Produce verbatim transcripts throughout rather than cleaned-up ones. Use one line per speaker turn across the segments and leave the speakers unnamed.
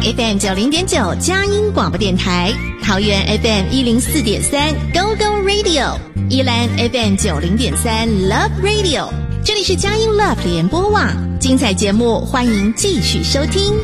F M 九零点九佳音广播电台，桃园 F M 一零四点三 Go Go Radio， 宜兰 F M 九零点三 Love Radio， 这里是佳音 Love 联播网，精彩节目欢迎继续收听。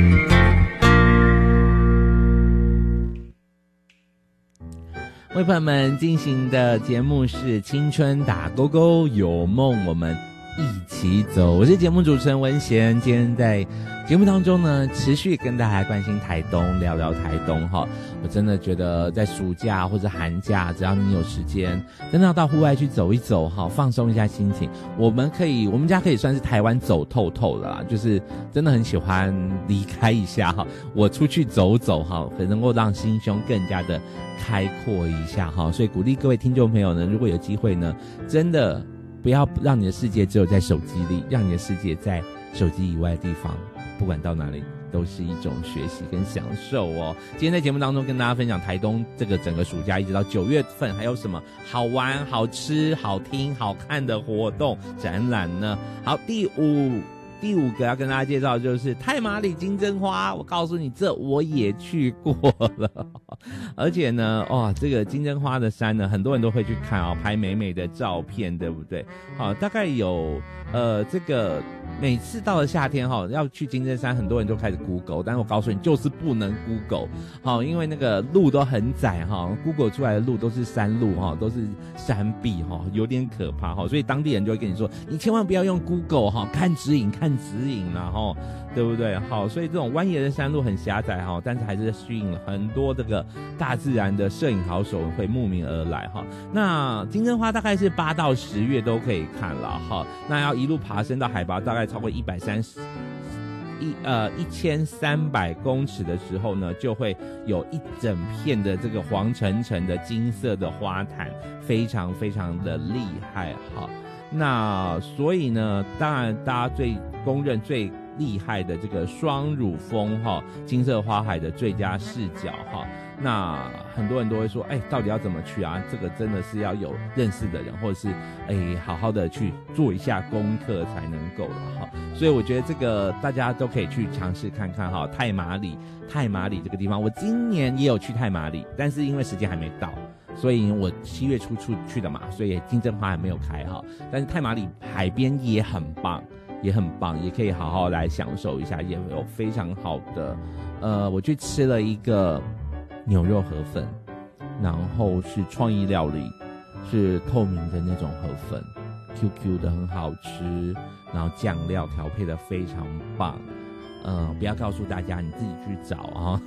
为朋友们进行的节目是青春打勾勾，有梦我们一起走。我是节目主持人文贤，今天在节目当中呢，持续跟大家关心台东，聊聊台东哈。我真的觉得在暑假或者寒假，只要你有时间，真的要到户外去走一走哈，放松一下心情。我们可以，我们家可以算是台湾走透透的啦，就是真的很喜欢离开一下哈。我出去走走哈，很能够让心胸更加的开阔一下哈。所以鼓励各位听众朋友呢，如果有机会呢，真的不要让你的世界只有在手机里，让你的世界在手机以外的地方，不管到哪里都是一种学习跟享受哦。今天在节目当中跟大家分享台东这个整个暑假一直到九月份还有什么好玩、好吃、好听、好看的活动展览呢？好，第五第五个要跟大家介绍的就是太麻里金针花。我告诉你，这我也去过了，而且呢，哇，这个金针花的山呢，很多人都会去看哦，拍美美的照片，对不对？好，大概有呃，这个每次到了夏天哈，要去金针山，很多人都开始 Google， 但是我告诉你，就是不能 Google， 好，因为那个路都很窄哈 ，Google 出来的路都是山路哈，都是山壁哈，有点可怕哈，所以当地人就会跟你说，你千万不要用 Google 哈，看指引，看指引啦哈，对不对？好，所以这种蜿蜒的山路很狭窄哈，但是还是吸引了很多这个大自然的摄影好手会慕名而来哈。那金针花大概是八到十月都可以看了哈，那要一路爬升到海拔大概超过一百三十一呃一千三百公尺的时候呢，就会有一整片的这个黄澄澄的金色的花坛，非常非常的厉害哈。那所以呢，当然大家最公认最厉害的这个双乳峰哈，金色花海的最佳视角哈。那很多人都会说，哎，到底要怎么去啊？这个真的是要有认识的人，或者是哎好好的去做一下功课才能够的哈。所以我觉得这个大家都可以去尝试看看哈。太麻里，太麻里这个地方，我今年也有去太麻里，但是因为时间还没到，所以我七月初出去的嘛，所以金针花还没有开哈。但是太麻里海边也很棒，也很棒，也可以好好来享受一下，也有非常好的，呃，我去吃了一个牛肉河粉，然后是创意料理，是透明的那种河粉 ，Q Q 的很好吃，然后酱料调配的非常棒，嗯、呃，不要告诉大家，你自己去找啊。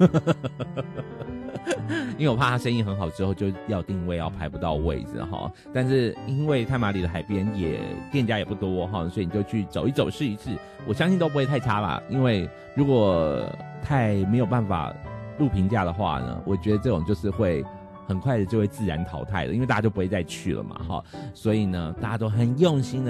因为我怕他生意很好之后就要定位要排不到位置哈，但是因为太麻里的海边也店家也不多哈，所以你就去走一走试一试，我相信都不会太差啦。因为如果太没有办法录评价的话呢，我觉得这种就是会很快的就会自然淘汰了，因为大家就不会再去了嘛哈。所以呢，大家都很用心的